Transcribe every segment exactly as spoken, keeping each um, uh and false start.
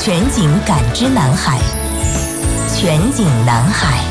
全景感知南海，全景南海。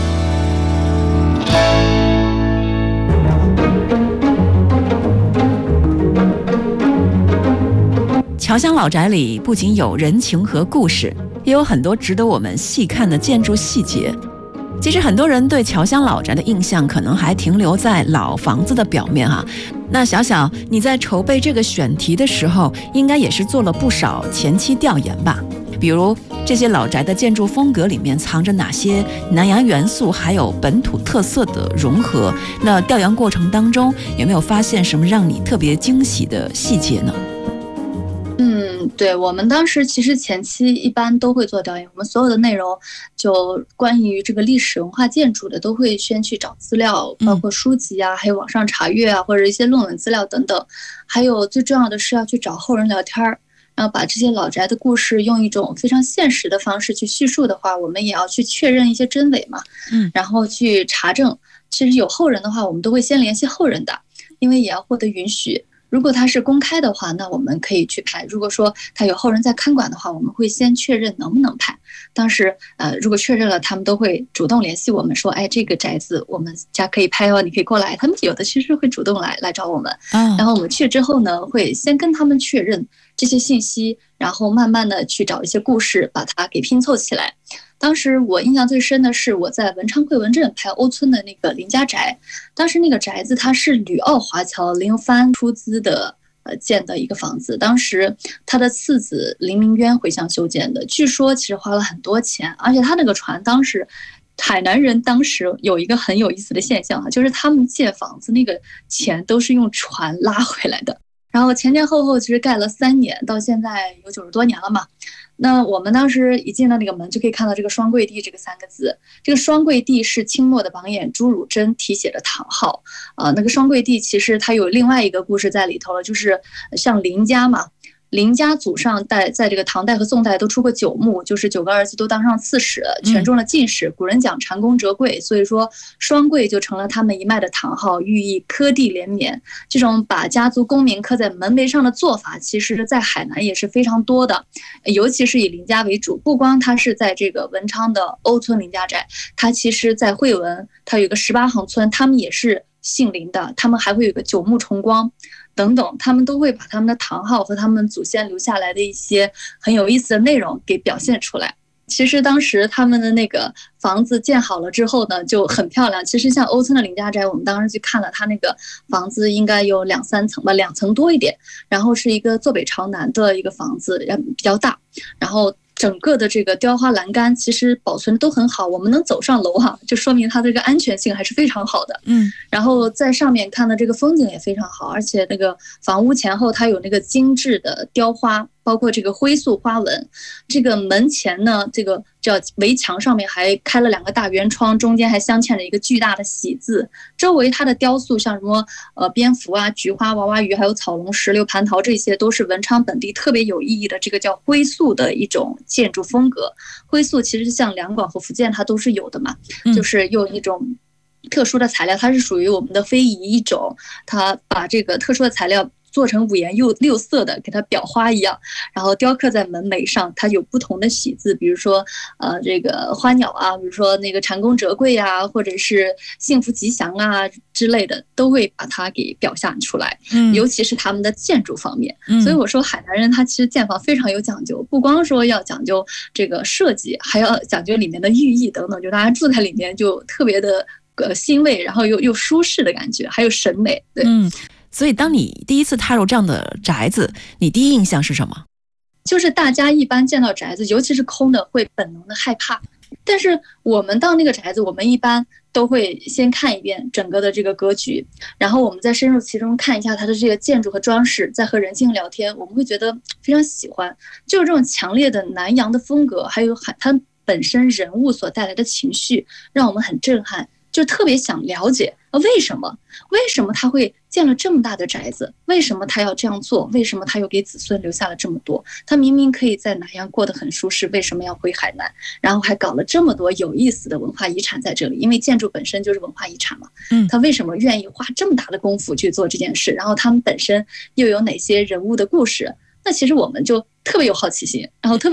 侨乡老宅里不仅有人情和故事，也有很多值得我们细看的建筑细节。其实很多人对侨乡老宅的印象可能还停留在老房子的表面哈。那小小，你在筹备这个选题的时候，应该也是做了不少前期调研吧？比如这些老宅的建筑风格里面藏着哪些南洋元素，还有本土特色的融合？那调研过程当中有没有发现什么让你特别惊喜的细节呢？ 嗯，对，我们当时其实前期一般都会做调研，我们所有的内容就关于这个历史文化建筑的都会先去找资料，包括书籍啊，还有网上查阅啊，或者一些论文资料等等。还有最重要的是要去找后人聊天，然后把这些老宅的故事用一种非常现实的方式去叙述的话，我们也要去确认一些真伪嘛，嗯，然后去查证。其实有后人的话，我们都会先联系后人的，因为也要获得允许。如果它是公开的话，那我们可以去拍。如果说他有后人在看管的话，我们会先确认能不能拍。当时呃，如果确认了，他们都会主动联系我们说，哎，这个宅子我们家可以拍哦，你可以过来。他们有的其实会主动来来找我们，然后我们去之后呢，会先跟他们确认这些信息，然后慢慢的去找一些故事，把它给拼凑起来。当时我印象最深的是我在文昌惠文镇拍欧村的那个林家宅，当时那个宅子它是吕奥华侨林永帆出资的呃建的一个房子，当时他的次子林明渊回乡修建的，据说其实花了很多钱，而且他那个船当时海南人当时有一个很有意思的现象啊，就是他们建房子那个钱都是用船拉回来的，然后前前后后其实盖了三年，到现在有九十多年了嘛。那我们当时一进到那个门就可以看到这个双桂地这个三个字，这个双桂地是清末的榜眼朱汝珍题写的堂号啊、呃。那个双桂地其实它有另外一个故事在里头了，就是像林家嘛，林家祖上代在这个唐代和宋代都出过九牧，就是九个儿子都当上刺史，全中了进士。古人讲蟾宫折桂，所以说双桂就成了他们一脉的堂号，寓意科第连绵。这种把家族功名刻在门楣上的做法，其实在海南也是非常多的，尤其是以林家为主。不光它是在这个文昌的欧村林家宅，它其实在惠文，它有一个十八行村，他们也是姓林的，他们还会有个九牧重光等等，他们都会把他们的堂号和他们祖先留下来的一些很有意思的内容给表现出来。其实当时他们的那个房子建好了之后呢，就很漂亮。其实像欧村的林家宅，我们当时去看了，他那个房子应该有两三层吧，两层多一点，然后是一个坐北朝南的一个房子，比较大，然后整个的这个雕花栏杆其实保存都很好，我们能走上楼哈、啊，就说明它这个安全性还是非常好的。嗯，然后在上面看的这个风景也非常好，而且那个房屋前后它有那个精致的雕花，包括这个灰塑花纹。这个门前呢，这个叫围墙上面还开了两个大圆窗，中间还镶嵌着一个巨大的喜字。周围它的雕塑像什么呃蝙蝠啊、菊花、娃娃鱼，还有草龙、石榴、蟠桃，这些都是文昌本地特别有意义的，这个叫灰塑的一种建筑风格。灰塑其实像两广和福建它都是有的嘛，就是用一种特殊的材料，它是属于我们的非遗一种，它把这个特殊的材料做成五颜六色的，给它裱花一样，然后雕刻在门楣上，它有不同的喜字，比如说呃这个花鸟啊，比如说那个蟾宫折桂啊，或者是幸福吉祥啊之类的，都会把它给表现出来。嗯，尤其是他们的建筑方面。嗯，所以我说海南人他其实建房非常有讲究，不光说要讲究这个设计，还要讲究里面的寓意等等，就大家住在里面就特别的呃欣慰，然后又又舒适的感觉，还有审美。对。 嗯，所以当你第一次踏入这样的宅子，你第一印象是什么？ 就是大家一般见到宅子，尤其是空的，会本能的害怕。但是我们到那个宅子，我们一般都会先看一遍整个的这个格局，然后我们再深入其中看一下它的这个建筑和装饰，再和人性聊天，我们会觉得非常喜欢。就是这种强烈的南洋的风格，还有它本身人物所带来的情绪，让我们很震撼，就特别想了解为什么为什么他会建了这么大的宅子，为什么他要这样做，为什么他又给子孙留下了这么多，他明明可以在南洋过得很舒适，为什么要回海南，然后还搞了这么多有意思的文化遗产在这里，因为建筑本身就是文化遗产嘛。嗯，他为什么愿意花这么大的功夫去做这件事，然后他们本身又有哪些人物的故事，那其实我们就特别有好奇心，然后特别